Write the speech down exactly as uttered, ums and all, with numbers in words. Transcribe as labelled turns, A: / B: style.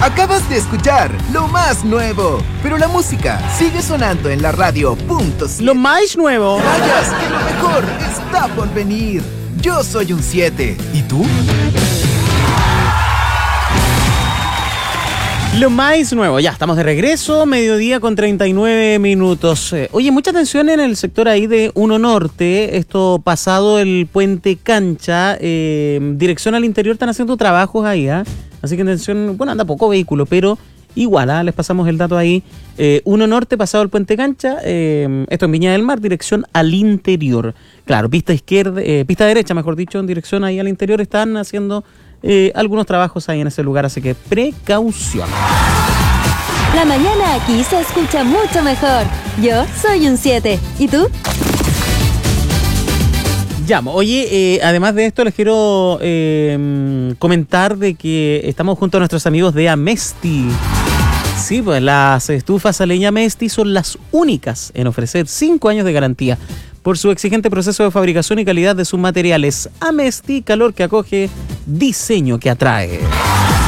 A: Acabas de escuchar lo más nuevo, pero la música sigue sonando en la radio. Punto siete.
B: Lo más nuevo.
A: Vayas, que lo mejor está por venir. Yo soy un siete. ¿Y tú?
B: Lo más nuevo, ya estamos de regreso, mediodía con treinta y nueve minutos. Eh, oye, mucha atención en el sector ahí de Uno Norte, esto pasado el puente Cancha, eh, dirección al interior están haciendo trabajos ahí, ¿eh? Así que atención, bueno, anda poco vehículo, pero igual, ¿eh? Les pasamos el dato ahí. Eh, Uno Norte, pasado el puente Cancha, eh, esto en Viña del Mar, dirección al interior. Claro, pista izquierda, eh, pista derecha, mejor dicho, en dirección ahí al interior, están haciendo Eh, algunos trabajos ahí en ese lugar, así que precaución.
C: La mañana aquí se escucha mucho mejor. Yo soy un siete. ¿Y tú?
B: Llamo. Oye, eh, además de esto les quiero eh, comentar de que estamos junto a nuestros amigos de Amesti. Sí, pues las estufas a leña Amesti son las únicas en ofrecer cinco años de garantía por su exigente proceso de fabricación y calidad de sus materiales. Amesti, calor que acoge, diseño que atrae.